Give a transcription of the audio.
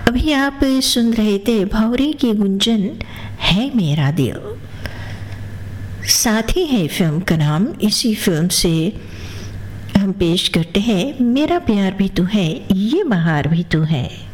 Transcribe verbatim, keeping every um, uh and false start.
अभी आप सुन रहे थे भौरे की गुंजन है मेरा दिल। साथ ही है फिल्म का नाम। इसी फिल्म से हम पेश करते हैं मेरा प्यार भी तू है, ये बहार भी तू है।